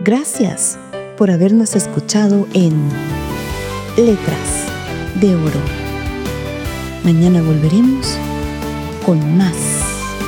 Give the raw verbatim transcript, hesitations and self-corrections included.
Gracias por habernos escuchado en Letras de Oro. Mañana volveremos con más.